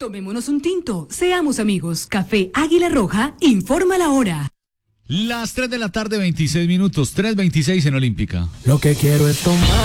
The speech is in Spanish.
Tomémonos un tinto, seamos amigos. Café Águila Roja informa la hora. Las 3 de la tarde, 26 minutos, 3:26 en Olímpica. Lo que quiero es tomar.